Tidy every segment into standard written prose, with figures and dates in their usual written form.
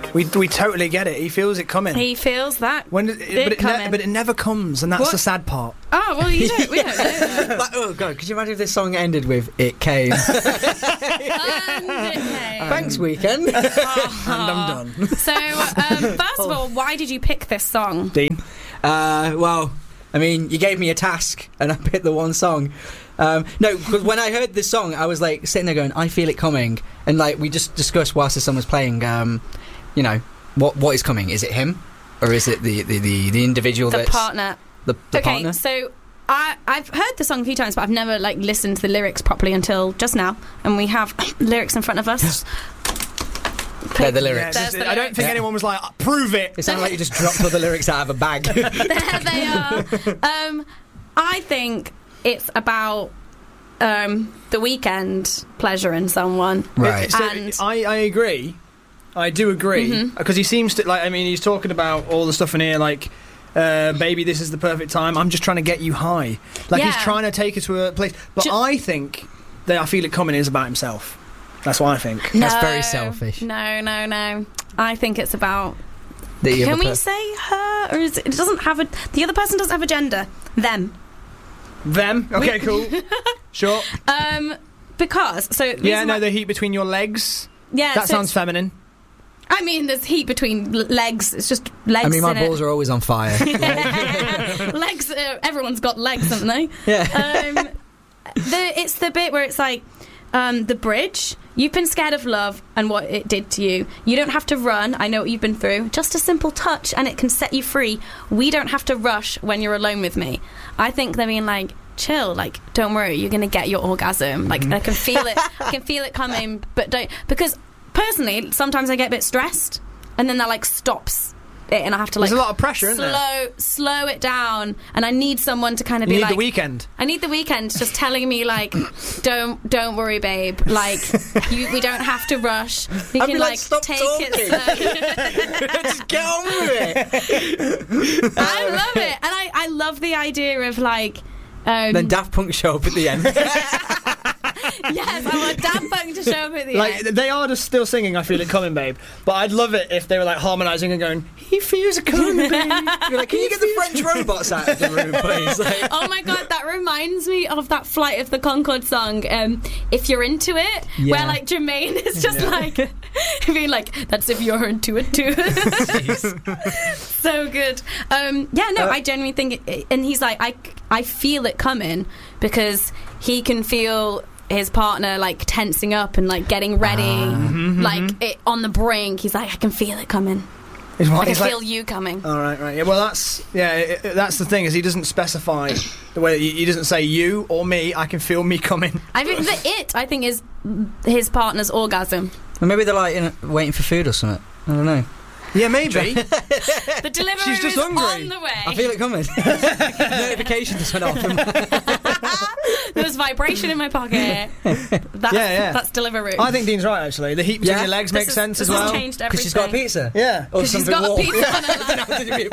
We totally get it. He feels it coming. He feels that. But it never comes, and that's the sad part. Oh, well, we don't know that. Like, oh, God, could you imagine if this song ended with "It Came"? Thanks, Weekend. And I'm done. So, first of all, why did you pick this song? Dean? Well, I mean, you gave me a task, and I picked the one song. No, because when I heard this song, I was like sitting there going, "I feel it coming," and like we just discussed whilst the song was playing. You know, what is coming? Is it him, or is it the individual? The partner. The partner. Okay, so I've heard the song a few times, but I've never like listened to the lyrics properly until just now, and we have lyrics in front of us. They're the lyrics. I don't think anyone was like, prove it. It sounded like you just dropped all the lyrics out of a bag. There they are. I think it's about The Weeknd pleasuring someone. Right. So And I agree. I do agree. Because he seems to, like, I mean, he's talking about all the stuff in here, like, baby, this is the perfect time. I'm just trying to get you high. Like, he's trying to take her to a place. But I think that I Feel It Coming is about himself. That's what I think. That's very selfish. No. I think it's about... Can we say her? Or is it doesn't have the other person doesn't have a gender. Them. Okay, cool. Sure. Because... the heat between your legs. Yeah. That sounds feminine. I mean, there's heat between legs. It's just legs. I mean, my balls are always on fire. Legs. Everyone's got legs, haven't they? Yeah. It's the bit where it's like the bridge. You've been scared of love and what it did to you. You don't have to run. I know what you've been through. Just a simple touch and it can set you free. We don't have to rush when you're alone with me. I think they're being like, chill, like, don't worry, you're going to get your orgasm. Like, I can feel it. I can feel it coming, but don't... Because... Personally, sometimes I get a bit stressed, and then that like stops it, and I have to like. There's a lot of pressure, isn't there? Slow it down, and I need someone to kind of be like. You need The Weeknd. I need The Weeknd just telling me like, don't worry, babe. Like, we don't have to rush. You can like stop take talking. it. Just get on with it. I love it, and I love the idea of like. Then Daft Punk show up at the end. Yes, I want Daft Punk to show up at the end. They are just still singing I Feel It Coming, babe. But I'd love it if they were like harmonising and going, he feels it coming, babe. You're like, can you get the French robots out of the room, please? Like, oh my God, that reminds me of that Flight of the Conchords song, If You're Into It, where like Jermaine is just like being like, that's if you're into it too. So good. I genuinely think and he's like, I feel it coming because he can feel his partner like tensing up and like getting ready, like it on the brink. He's like, I can feel it coming. I can feel you coming. All right. Yeah. Well, that's the thing is he doesn't specify the way he doesn't say you or me. I can feel me coming. I think is his partner's orgasm. Well, maybe they're like waiting for food or something. I don't know. Yeah, maybe. The delivery She's just is hungry. on the way. I feel it coming. Notification just went off. There was vibration in my pocket. That's delivery. I think Dean's right, actually. The heat between your legs makes sense as well. Changed everything. Because she's got a pizza. Yeah. Or she's got a pizza on her lap. Did you be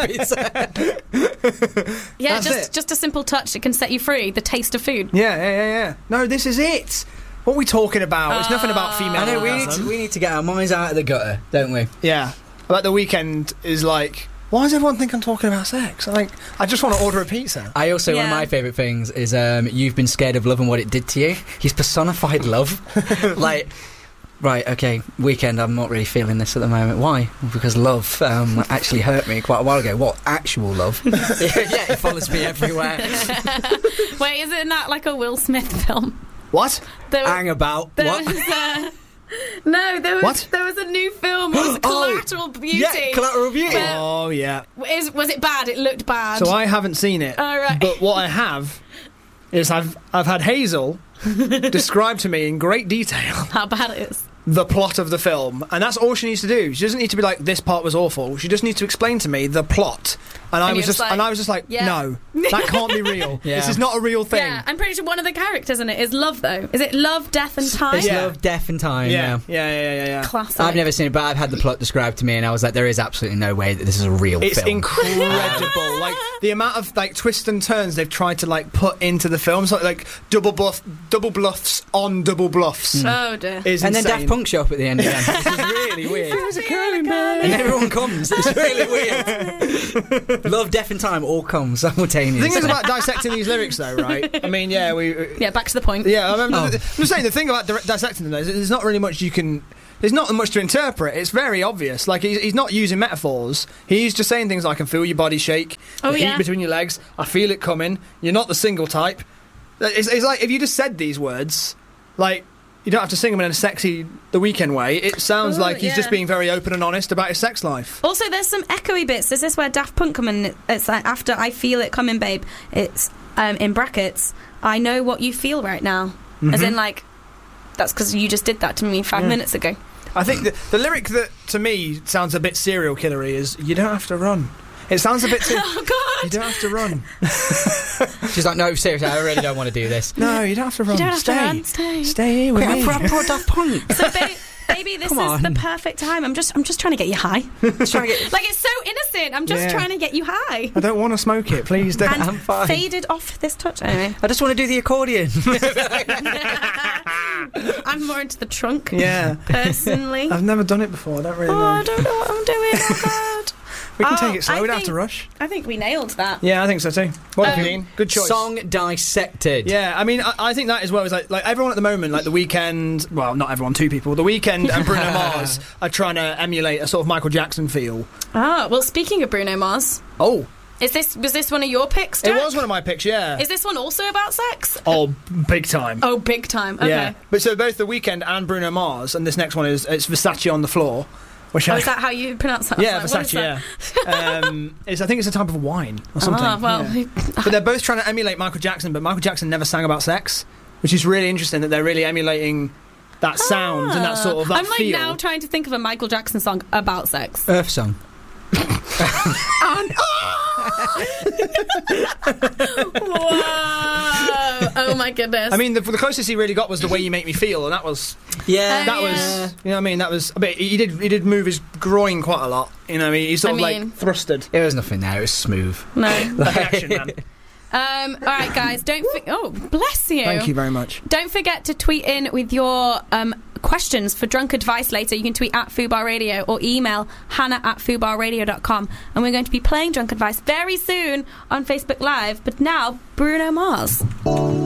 a pizza? Yeah, just a simple touch. It can set you free. The taste of food. Yeah. No, this is it. What are we talking about? It's nothing about female. I know, orgasm. we need to get our minds out of the gutter, don't we? Yeah. Like The Weeknd is like, why does everyone think I'm talking about sex? Like, I just want to order a pizza. I also, one of my favourite things is you've been scared of love and what it did to you. He's personified love. Like, right, okay, Weeknd, I'm not really feeling this at the moment. Why? Because love actually hurt me quite a while ago. What? Actual love? Yeah, it follows me everywhere. Wait, isn't that like a Will Smith film? What? Hang about. What? There was a new film. It was Collateral Beauty. Yeah, Collateral Beauty. Oh, yeah. Was it bad? It looked bad. So I haven't seen it. All right. But what I have is I've had Hazel describe to me in great detail how bad it is. The plot of the film, and that's all she needs to do. She doesn't need to be like, this part was awful. She just needs to explain to me the plot. And I was just like, no, that can't be real. Yeah. This is not a real thing. Yeah, I'm pretty sure one of the characters in it is love, though. Is it love, death, and time? It's love, death, and time. Yeah. Classic. I've never seen it, but I've had the plot described to me, and I was like, there is absolutely no way that this is a real film. It's incredible. Like the amount of like twists and turns they've tried to like put into the film, so like double bluffs on double bluffs. Oh dear. Is and insane. then Daft Punk show up at the end again, which is really weird. There's a curling babe. and everyone comes. It's really weird. Love, death, and time all come simultaneously. The thing is about dissecting these lyrics, though, right? I mean, yeah, back to the point. Yeah, I'm just saying the thing about dissecting them, though, is there's not really much you can. There's not much to interpret. It's very obvious. Like, he's not using metaphors. He's just saying things like, I can feel your body shake, the heat between your legs, I feel it coming, you're not the single type. It's like, if you just said these words, like, you don't have to sing them in a sexy The Weeknd way. It sounds like he's just being very open and honest about his sex life. Also, there's some echoey bits. Is this where Daft Punk come in? It's like, after I feel it coming, babe, it's, in brackets, I know what you feel right now. Mm-hmm. As in, like, that's because you just did that to me 5 minutes ago. I think the lyric that, to me, sounds a bit serial killery is, you don't have to run. It sounds a bit too... Oh, God! You don't have to run. She's like, no, seriously, I really don't want to do this. No, you don't have to run. You don't have Stay. to run. Stay. Stay here with me. Poor Daft Punk. So, baby, this is the perfect time. I'm just trying to get you high. Trying to get... Like, it's so innocent. I'm just trying to get you high. I don't want to smoke it. Please don't. And I'm fine. Faded off this touch. Anyway. I just want to do the accordion. I'm more into the trunk. Yeah. Personally. I've never done it before. I don't really know. I don't know what I'm doing. Oh, God. We can take it slow. We don't have to rush. I think we nailed that. Yeah, I think so too. What have you mean? Good choice. Song dissected. Yeah, I mean, I think that as well is like everyone at the moment, like The Weeknd. Well, not everyone, two people. The Weeknd and Bruno Mars are trying to emulate a sort of Michael Jackson feel. Ah, well, speaking of Bruno Mars. Oh. Was this one of your picks, Jack? It was one of my picks, yeah. Is this one also about sex? Oh, big time. Oh, big time. Okay. Yeah. But so both The Weeknd and Bruno Mars, and this next one is Versace on the Floor. Which is that how you pronounce that? Yeah, Versace, yeah. I think it's a type of wine or something. Ah, well. Yeah. But they're both trying to emulate Michael Jackson, but Michael Jackson never sang about sex, which is really interesting that they're really emulating that sound and that sort of that I'm like feel. Now trying to think of a Michael Jackson song about sex. Earth Song. Whoa! Oh my goodness! I mean, the closest he really got was The Way You Make Me Feel, and that was was you know what I mean. That was a bit. He did move his groin quite a lot. You know, what I mean, he sort of like thrusted. There was nothing there. It was smooth. No, like Action Man. All right, guys. Oh, bless you. Thank you very much. Don't forget to tweet in with your questions for Drunk Advice later. You can tweet at Fubar Radio or email hannah@fubarradio.com. And we're going to be playing Drunk Advice very soon on Facebook Live. But now, Bruno Mars.